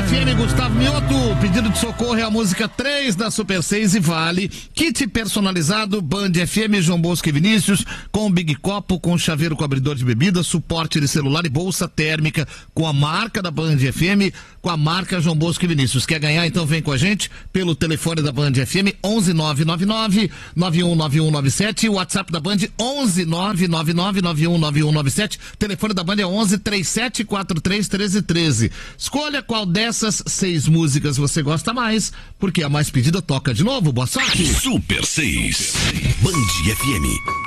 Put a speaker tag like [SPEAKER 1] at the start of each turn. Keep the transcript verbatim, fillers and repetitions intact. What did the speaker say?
[SPEAKER 1] F M, Gustavo Mioto, pedido de socorro é a música três da Super seis e Vale. Kit personalizado, Band F M, João Bosco e Vinícius, com Big Copo, com chaveiro com abridor de bebida, suporte de celular e bolsa térmica, com a marca da Band F M, com a marca João Bosco e Vinícius. Quer ganhar? Então vem com a gente pelo telefone da Band F M, onze nove nove nove, nove um nove um nove sete, o WhatsApp da Band, onze nove nove nove, nove um nove um nove sete, telefone da Band é onze, três sete quatro três, treze treze. Escolha qual dessas seis músicas você gosta mais, porque a mais pedida toca de novo. Boa sorte.
[SPEAKER 2] Super seis, Band F M.